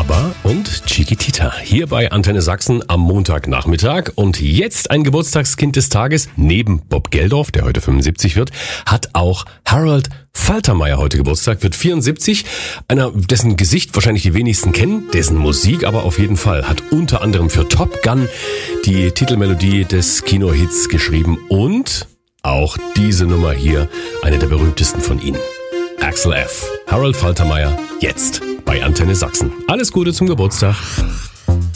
ABBA und Chiquitita hier bei Antenne Sachsen am Montagnachmittag. Und jetzt ein Geburtstagskind des Tages. Neben Bob Geldof, der heute 75 wird, hat auch Harold Faltermeyer heute Geburtstag, wird 74. Einer, dessen Gesicht wahrscheinlich die wenigsten kennen, dessen Musik aber auf jeden Fall, hat unter anderem für Top Gun die Titelmelodie des Kinohits geschrieben und auch diese Nummer hier, eine der berühmtesten von ihnen. Axel F. Harold Faltermeyer, jetzt bei Antenne Sachsen. Alles Gute zum Geburtstag.